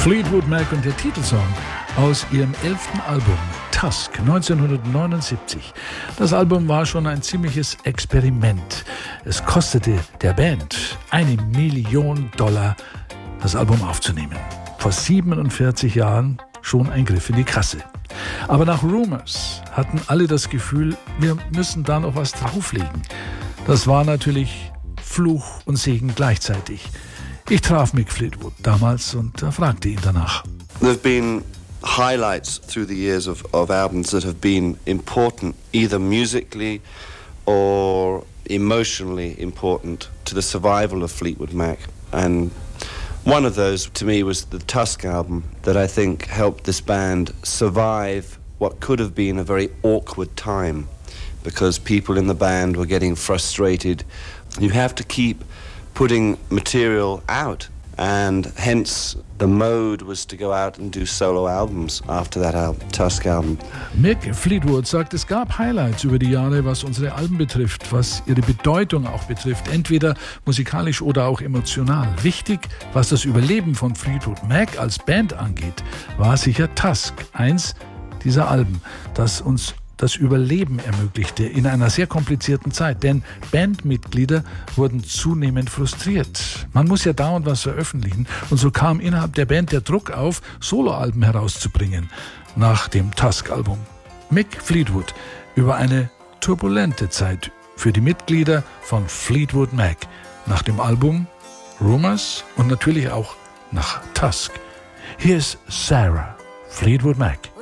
Fleetwood Mac und der Titelsong aus ihrem 11. Album Tusk 1979. Das Album war schon ein ziemliches Experiment. Es kostete der Band $1 Million, das Album aufzunehmen. Vor 47 Jahren schon ein Griff in die Kasse. Aber nach Rumours hatten alle das Gefühl, wir müssen da noch was drauflegen. Das war natürlich Fluch und Segen gleichzeitig. Ich traf Mick Fleetwood damals und fragte ihn danach. There have been highlights through the years of albums that have been important, either musically or emotionally important to the survival of Fleetwood Mac. And one of those, to me, was the Tusk album that I think helped this band survive what could have been a very awkward time because people in the band were getting frustrated. You have to keep putting material out, and hence the mode was to go out and do solo albums after that Tusk album. Mick Fleetwood sagt, es gab Highlights über die Jahre, was unsere Alben betrifft, was ihre Bedeutung auch betrifft, entweder musikalisch oder auch emotional. Wichtig, was das Überleben von Fleetwood Mac als Band angeht, war sicher Tusk, eins dieser Alben, das uns das Überleben ermöglichte in einer sehr komplizierten Zeit, denn Bandmitglieder wurden zunehmend frustriert. Man muss ja dauernd was veröffentlichen und so kam innerhalb der Band der Druck auf, Soloalben herauszubringen nach dem Tusk-Album. Mick Fleetwood über eine turbulente Zeit für die Mitglieder von Fleetwood Mac nach dem Album Rumours und natürlich auch nach Tusk. Hier ist Sarah, Fleetwood Mac.